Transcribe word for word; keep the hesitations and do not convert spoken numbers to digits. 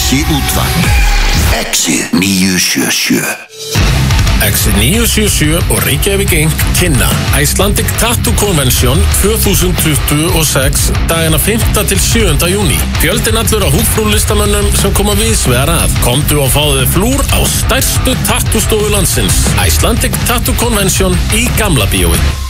ekki útvarp. Exit níu sjö sjö. Exit níu sjö sjö og Reykjavík Incorporated kynna Icelandic Tattoo Convention tvö þúsund tuttugu og sex dagana fimmta til sjöunda júní. Fjöldinn allur á húðfrúlistamönnum sem koma víðsvegar að. Komdu og fáðu flúr á stærstu tattoostofu landsins. Icelandic Tattoo Convention í Gamla bíói.